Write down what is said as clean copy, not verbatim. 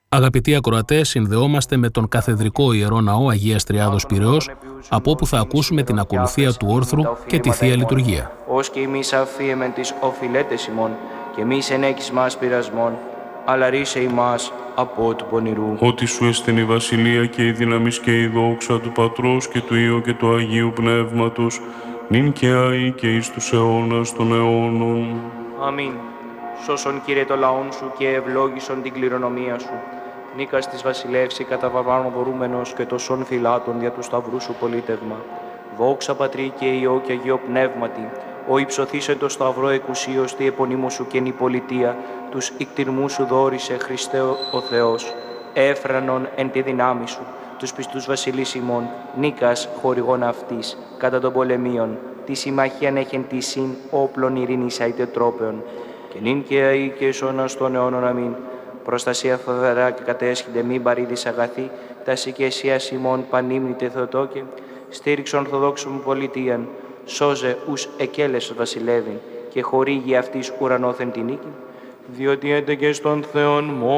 Αγαπητοί ακροατές, συνδεόμαστε με τον Καθεδρικό Ιερό Ναό Αγίας Τριάδος Πειραιώς, από όπου θα ακούσουμε την ακολουθία του όρθρου και τη Θεία Λειτουργία. Ως και εμείς αφίεμεν τις οφειλέτες ημών, και εμείς ενέκεις μας πειρασμών, αλλά ρίσε ημάς από του πονηρού. Ότι σου έστεν η βασιλεία και η δύναμις και η δόξα του Πατρός και του Υιού και του Αγίου Πνεύματος, νυν και αεί και εις τους αιώνας των αιώνων. Αμήν. Σώσον, Κύριε, το λαόν σου και ευλόγησον την κληρονομία σου. Νίκας της βασιλεύση κατά βαρβάρων δωρούμενος και τοσών φυλάτων δια του σταυρού σου πολίτευμα. Δόξα Πατρί και Υιό και Αγίο Πνεύματι, ο υψωθήσε το σταυρό εκουσίως τη επωνύμου σου και νηπολιτεία, τους ικτυρμούς σου δόρισε Χριστέ ο Θεός, έφρανον εν τη δυνάμει σου, τους πιστούς βασιλείς ημών, νίκας χορηγών αυτής, κατά των πολεμίων, τη συμμαχίαν έχεν τη συν όπλων ειρήνης αιτετρόπαιων, και νυν και αεί και σώνας των αιώνων αμήν. Προστασία φοβερά και κατέσχυνται μη παρήδης αγαθή, τα σικεσίας ημών πανύμνητε Θεοτόκε, στήριξον ορθοδόξων πολιτείαν, σώζε ους εκέλεσος βασιλεύειν και χορήγει αυτής ουρανόθεν τη νίκη, διότι έντεκε στον Θεόν